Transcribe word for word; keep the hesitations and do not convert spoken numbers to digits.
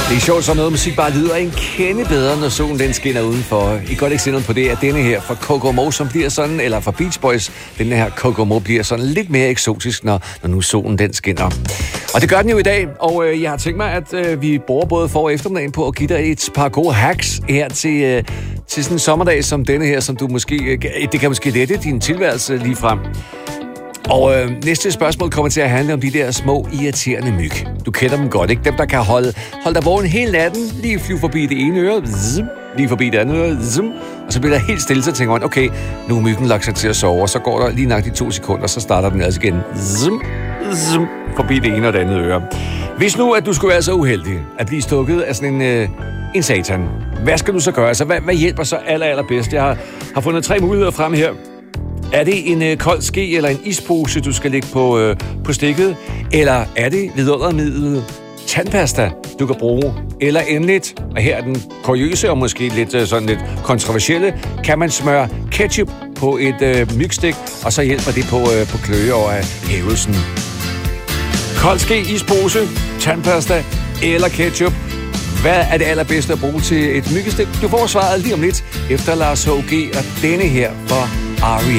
Det er sjovt, så noget musik bare lyder en kende bedre, når solen den skinner udenfor. I godt ikke se noget på det, at denne her fra Kokomo, som bliver sådan, eller fra Beach Boys, denne her Kokomo bliver sådan lidt mere eksotisk, når, når nu solen den skinner. Og det gør den jo i dag, og øh, jeg har tænkt mig, at øh, vi bruger både for- og eftermiddagen på at give dig et par gode hacks her til, øh, til sådan en sommerdag som denne her, som du måske, øh, det kan måske lette din tilværelse lige frem. Og øh, næste spørgsmål kommer til at handle om de der små, irriterende myg. Du kender dem godt, ikke? Dem, der kan holde, holde dig vågen hele natten, lige flyve forbi det ene øre, zzz, lige forbi det andet øre, zzz, og så bliver der helt stille, så tænker man, okay, nu er myggen lagt sig til at sove, og så går der lige nok de to sekunder, så starter den altså igen, zzz, zzz, forbi det ene og det andet øre. Hvis nu, at du skulle være så uheldig at blive stukket af sådan en, øh, en satan, hvad skal du så gøre? Altså, hvad, hvad hjælper så aller, allerbedst? Jeg har, har fundet tre muligheder frem her. Er det en øh, kold ske eller en ispose, du skal lægge på, øh, på stikket? Eller er det vidundermiddel tandpasta, du kan bruge? Eller endeligt, og her er den kuriøse og måske lidt øh, sådan lidt kontroversielle, kan man smøre ketchup på et øh, mygstik, og så hjælper det på, øh, på kløe og øh, hævelsen. Kold ske, ispose, tandpasta eller ketchup? Hvad er det allerbedste at bruge til et myggestik? Du får svaret lige om lidt efter Lars H G og denne her for R E